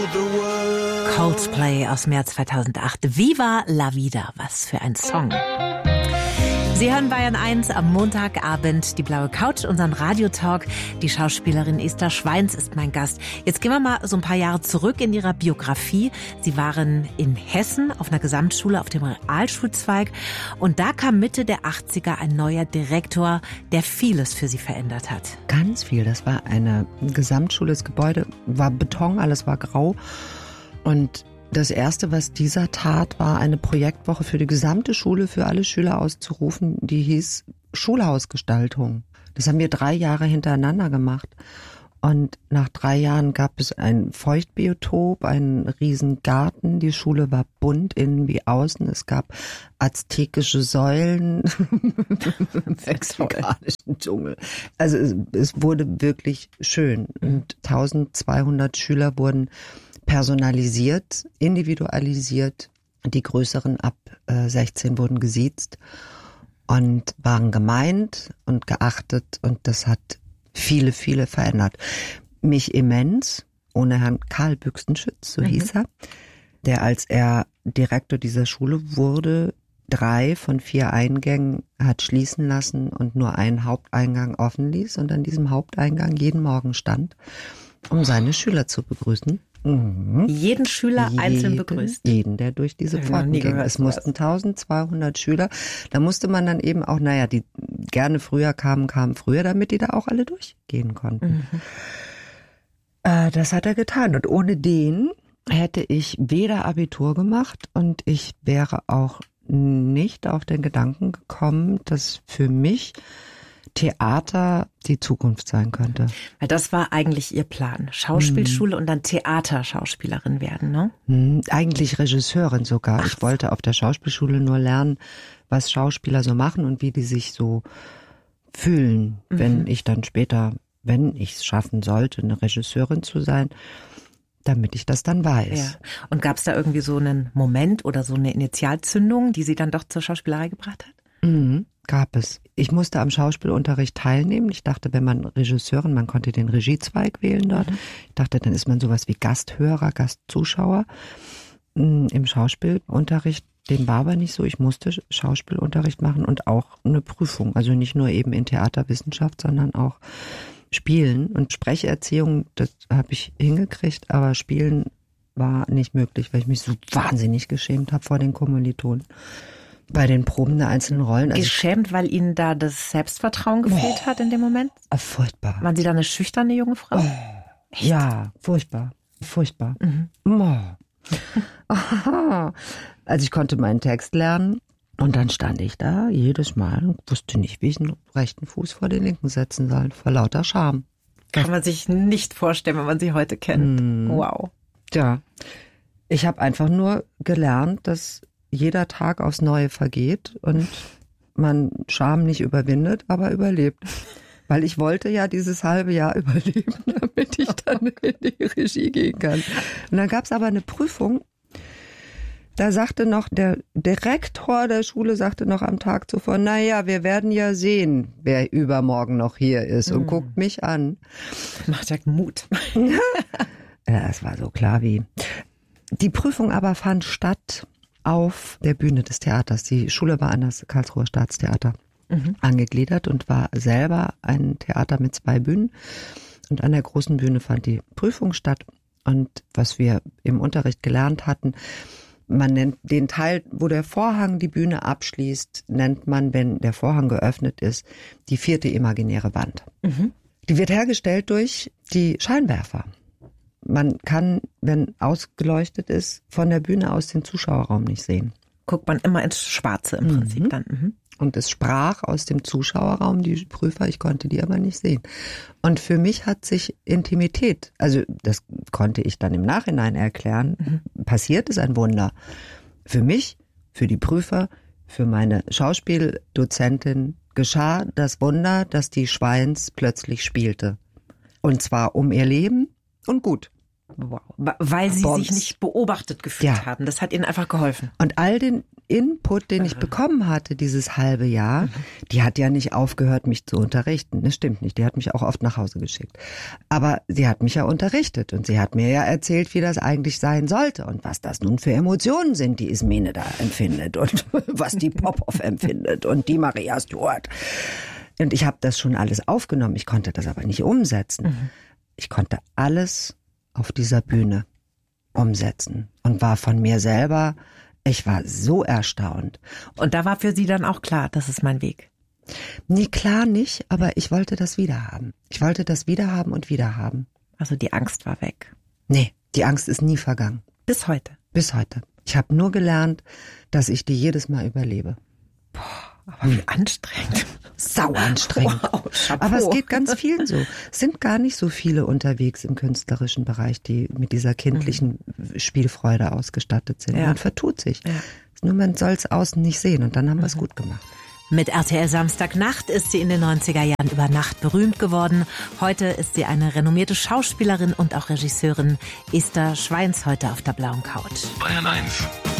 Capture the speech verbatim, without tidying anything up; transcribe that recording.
Coldplay aus dem Jahr zweitausendacht. Viva la Vida, was für ein Song. Sie hören Bayern eins am Montagabend, die blaue Couch, unseren Radiotalk. Die Schauspielerin Esther Schweins ist mein Gast. Jetzt gehen wir mal so ein paar Jahre zurück in ihrer Biografie. Sie waren in Hessen auf einer Gesamtschule auf dem Realschulzweig. Und da kam Mitte der achtziger ein neuer Direktor, der vieles für sie verändert hat. Ganz viel. Das war eine Gesamtschule. Das Gebäude war Beton, alles war grau. Und das Erste, was dieser tat, war eine Projektwoche für die gesamte Schule, für alle Schüler auszurufen, die hieß Schulhausgestaltung. Das haben wir drei Jahre hintereinander gemacht. Und nach drei Jahren gab es ein Feuchtbiotop, einen riesen Garten. Die Schule war bunt, innen wie außen. Es gab aztekische Säulen im mexikanischen Dschungel. Also es, es wurde wirklich schön. Und eintausendzweihundert Schüler wurden personalisiert, individualisiert. Die Größeren ab äh, sechzehn wurden gesiezt und waren gemeint und geachtet. Und das hat viele, viele verändert. Mich immens, ohne Herrn Karl Büchsenschütz, so mhm. hieß er, der, als er Direktor dieser Schule wurde, drei von vier Eingängen hat schließen lassen und nur einen Haupteingang offen ließ und an diesem Haupteingang jeden Morgen stand, um seine Schüler zu begrüßen. Mhm. Jeden Schüler jeden, einzeln begrüßt. Jeden, der durch diese Pforten ging. Es mussten eintausendzweihundert Schüler. Da musste man dann eben auch, naja, die gerne früher kamen, kamen früher, damit die da auch alle durchgehen konnten. Mhm. Äh, das hat er getan. Und ohne den hätte ich weder Abitur gemacht und ich wäre auch nicht auf den Gedanken gekommen, dass für mich Theater die Zukunft sein könnte. Weil das war eigentlich Ihr Plan. Schauspielschule hm. und dann Theaterschauspielerin werden, ne? Hm, eigentlich Regisseurin sogar. Ach. Ich wollte auf der Schauspielschule nur lernen, was Schauspieler so machen und wie die sich so fühlen, mhm. wenn ich dann später, wenn ich es schaffen sollte, eine Regisseurin zu sein, damit ich das dann weiß. Ja. Und gab es da irgendwie so einen Moment oder so eine Initialzündung, die Sie dann doch zur Schauspielerei gebracht hat? Mhm. Gab es. Ich musste am Schauspielunterricht teilnehmen. Ich dachte, wenn man Regisseurin, man konnte den Regiezweig wählen dort. Mhm. Ich dachte, dann ist man sowas wie Gasthörer, Gastzuschauer im Schauspielunterricht. Dem war aber nicht so. Ich musste Schauspielunterricht machen und auch eine Prüfung. Also nicht nur eben in Theaterwissenschaft, sondern auch Spielen. Und Sprecherziehung, das habe ich hingekriegt, aber Spielen war nicht möglich, weil ich mich so wahnsinnig geschämt habe vor den Kommilitonen. Bei den Proben der einzelnen Rollen. Also geschämt, weil Ihnen da das Selbstvertrauen gefehlt oh, hat in dem Moment? Furchtbar. Waren Sie da eine schüchterne junge Frau? Oh, ja, furchtbar. Furchtbar. Mhm. Oh. Also ich konnte meinen Text lernen und dann stand ich da jedes Mal und wusste nicht, wie ich den rechten Fuß vor den linken setzen soll. Vor lauter Scham. Kann man sich nicht vorstellen, wenn man sie heute kennt. Mm. Wow. Ja, ich habe einfach nur gelernt, dass jeder Tag aufs Neue vergeht und man Scham nicht überwindet, aber überlebt. Weil ich wollte ja dieses halbe Jahr überleben, damit ich dann in die Regie gehen kann. Und dann gab es aber eine Prüfung. Da sagte noch, der Direktor der Schule sagte noch am Tag zuvor, naja, wir werden ja sehen, wer übermorgen noch hier ist. Und mm. guckt mich an. Macht ja Mut. Ja, es war so klar wie. Die Prüfung aber fand statt auf der Bühne des Theaters. Die Schule war an das Karlsruher Staatstheater mhm. angegliedert und war selber ein Theater mit zwei Bühnen. Und an der großen Bühne fand die Prüfung statt. Und was wir im Unterricht gelernt hatten, man nennt den Teil, wo der Vorhang die Bühne abschließt, nennt man, wenn der Vorhang geöffnet ist, die vierte imaginäre Wand. Mhm. Die wird hergestellt durch die Scheinwerfer. Man kann, wenn ausgeleuchtet ist, von der Bühne aus den Zuschauerraum nicht sehen. Guckt man immer ins Schwarze im Prinzip mhm. dann. Mhm. Und es sprach aus dem Zuschauerraum, die Prüfer, ich konnte die aber nicht sehen. Und für mich hat sich Intimität, also das konnte ich dann im Nachhinein erklären, mhm. passiert ist ein Wunder. Für mich, für die Prüfer, für meine Schauspieldozentin geschah das Wunder, dass die Schweins plötzlich spielte. Und zwar um ihr Leben und gut. Wow. Weil sie Bombs. sich nicht beobachtet gefühlt ja. haben. Das hat ihnen einfach geholfen. Und all den Input, den ich bekommen hatte, dieses halbe Jahr, die hat ja nicht aufgehört, mich zu unterrichten. Das stimmt nicht, die hat mich auch oft nach Hause geschickt. Aber sie hat mich ja unterrichtet und sie hat mir ja erzählt, wie das eigentlich sein sollte und was das nun für Emotionen sind, die Ismene da empfindet und was die Popov empfindet und die Maria Stuart. Und ich habe das schon alles aufgenommen, ich konnte das aber nicht umsetzen. Mhm. Ich konnte alles auf dieser Bühne umsetzen und war von mir selber, ich war so erstaunt. Und da war für Sie dann auch klar, das ist mein Weg? Nee, klar nicht, aber ich wollte das wiederhaben. Ich wollte das wiederhaben und wiederhaben. Also die Angst war weg? Nee, die Angst ist nie vergangen. Bis heute? Bis heute. Ich habe nur gelernt, dass ich die jedes Mal überlebe. Boah, aber wie anstrengend. Sau anstrengend. Wow, aber es geht ganz vielen so. Es sind gar nicht so viele unterwegs im künstlerischen Bereich, die mit dieser kindlichen mhm. Spielfreude ausgestattet sind. Ja. Man vertut sich. Ja. Nur man soll es außen nicht sehen und dann haben wir es mhm. gut gemacht. Mit R T L Samstagnacht ist sie in den neunziger Jahren über Nacht berühmt geworden. Heute ist sie eine renommierte Schauspielerin und auch Regisseurin. Esther Schweins heute auf der blauen Couch. Bayern eins.